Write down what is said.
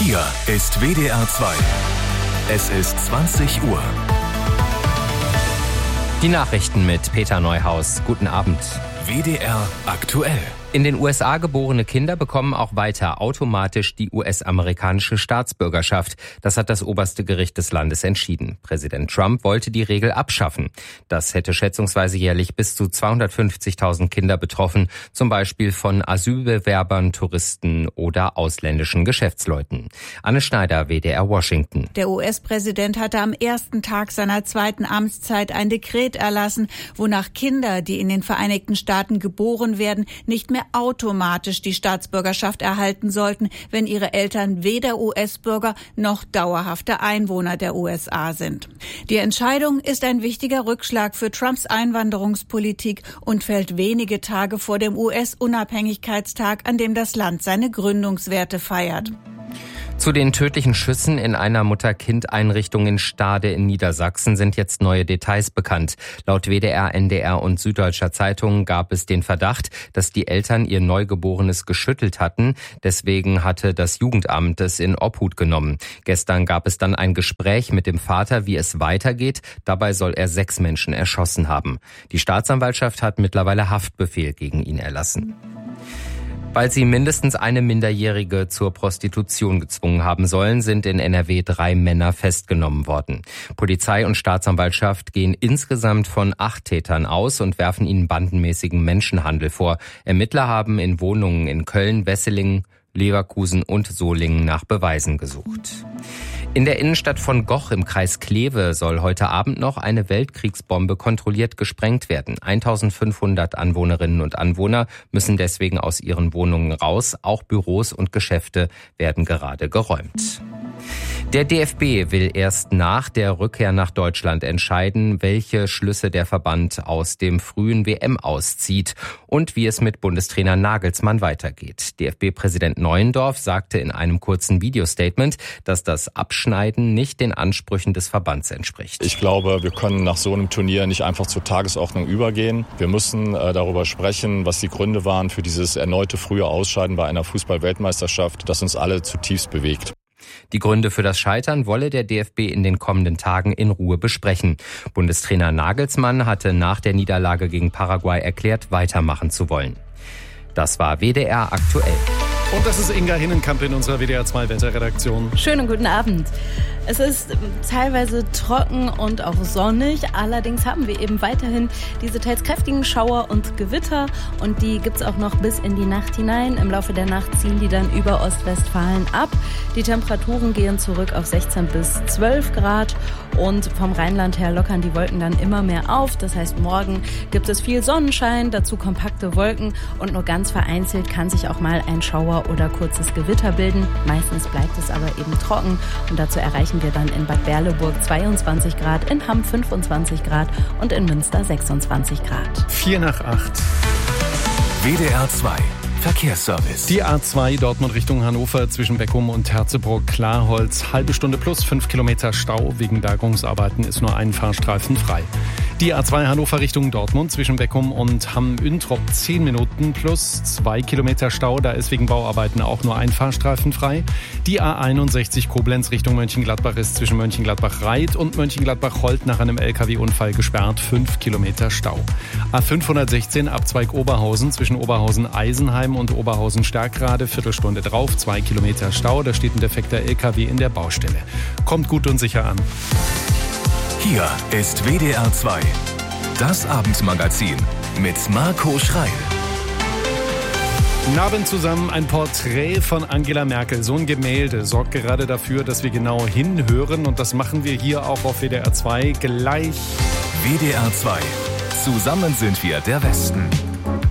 Hier ist WDR 2. Es ist 20 Uhr. Die Nachrichten mit Peter Neuhaus. Guten Abend. WDR aktuell. In den USA geborene Kinder bekommen auch weiter automatisch die US-amerikanische Staatsbürgerschaft. Das hat das oberste Gericht des Landes entschieden. Präsident Trump wollte die Regel abschaffen. Das hätte schätzungsweise jährlich bis zu 250.000 Kinder betroffen, zum Beispiel von Asylbewerbern, Touristen oder ausländischen Geschäftsleuten. Anne Schneider, WDR Washington. Der US-Präsident hatte am ersten Tag seiner zweiten Amtszeit ein Dekret erlassen, wonach Kinder, die in den Vereinigten Staaten geboren werden, nicht mehr automatisch die Staatsbürgerschaft erhalten sollten, wenn ihre Eltern weder US-Bürger noch dauerhafte Einwohner der USA sind. Die Entscheidung ist ein wichtiger Rückschlag für Trumps Einwanderungspolitik und fällt wenige Tage vor dem US-Unabhängigkeitstag, an dem das Land seine Gründungswerte feiert. Zu den tödlichen Schüssen in einer Mutter-Kind-Einrichtung in Stade in Niedersachsen sind jetzt neue Details bekannt. Laut WDR, NDR und Süddeutscher Zeitung gab es den Verdacht, dass die Eltern ihr Neugeborenes geschüttelt hatten. Deswegen hatte das Jugendamt es in Obhut genommen. Gestern gab es dann ein Gespräch mit dem Vater, wie es weitergeht. Dabei soll er 6 Menschen erschossen haben. Die Staatsanwaltschaft hat mittlerweile Haftbefehl gegen ihn erlassen. Weil sie mindestens eine Minderjährige zur Prostitution gezwungen haben sollen, sind in NRW 3 Männer festgenommen worden. Polizei und Staatsanwaltschaft gehen insgesamt von 8 Tätern aus und werfen ihnen bandenmäßigen Menschenhandel vor. Ermittler haben in Wohnungen in Köln, Wesseling, Leverkusen und Solingen nach Beweisen gesucht. In der Innenstadt von Goch im Kreis Kleve soll heute Abend noch eine Weltkriegsbombe kontrolliert gesprengt werden. 1500 Anwohnerinnen und Anwohner müssen deswegen aus ihren Wohnungen raus. Auch Büros und Geschäfte werden gerade geräumt. Der DFB will erst nach der Rückkehr nach Deutschland entscheiden, welche Schlüsse der Verband aus dem frühen WM auszieht und wie es mit Bundestrainer Nagelsmann weitergeht. DFB-Präsident Neuendorf sagte in einem kurzen Videostatement, dass das Abschneiden nicht den Ansprüchen des Verbands entspricht. Ich glaube, wir können nach so einem Turnier nicht einfach zur Tagesordnung übergehen. Wir müssen darüber sprechen, was die Gründe waren für dieses erneute frühe Ausscheiden bei einer Fußball-Weltmeisterschaft, das uns alle zutiefst bewegt. Die Gründe für das Scheitern wolle der DFB in den kommenden Tagen in Ruhe besprechen. Bundestrainer Nagelsmann hatte nach der Niederlage gegen Paraguay erklärt, weitermachen zu wollen. Das war WDR aktuell. Und das ist Inga Hinnenkamp in unserer WDR 2 Wetterredaktion. Schönen guten Abend. Es ist teilweise trocken und auch sonnig. Allerdings haben wir eben weiterhin diese teils kräftigen Schauer und Gewitter. Und die gibt es auch noch bis in die Nacht hinein. Im Laufe der Nacht ziehen die dann über Ostwestfalen ab. Die Temperaturen gehen zurück auf 16 bis 12 Grad. Und vom Rheinland her lockern die Wolken dann immer mehr auf. Das heißt, morgen gibt es viel Sonnenschein, dazu kompakte Wolken. Und nur ganz vereinzelt kann sich auch mal ein Schauer oder kurzes Gewitter bilden. Meistens bleibt es aber eben trocken. Und dazu erreichen wir dann in Bad Berleburg 22 Grad, in Hamm 25 Grad und in Münster 26 Grad. 7:45. WDR 2 Verkehrsservice. Die A2 Dortmund Richtung Hannover zwischen Beckum und Herzebrock-Klarholz. Halbe Stunde plus 5 Kilometer Stau. Wegen Bergungsarbeiten ist nur ein Fahrstreifen frei. Die A2 Hannover Richtung Dortmund zwischen Beckum und Hamm-Üntrop 10 Minuten plus 2 Kilometer Stau. Da ist wegen Bauarbeiten auch nur ein Fahrstreifen frei. Die A61 Koblenz Richtung Mönchengladbach ist zwischen Mönchengladbach-Reit und Mönchengladbach-Holt nach einem LKW-Unfall gesperrt. 5 Kilometer Stau. A516 Abzweig Oberhausen zwischen Oberhausen-Eisenheim und Oberhausen-Stärkrade. Viertelstunde drauf, 2 Kilometer Stau. Da steht ein defekter LKW in der Baustelle. Kommt gut und sicher an. Hier ist WDR 2. Das Abendmagazin mit Marco Schreil. Guten Abend zusammen. Ein Porträt von Angela Merkel. So ein Gemälde sorgt gerade dafür, dass wir genau hinhören. Und das machen wir hier auch auf WDR 2 gleich. WDR 2. Zusammen sind wir der Westen.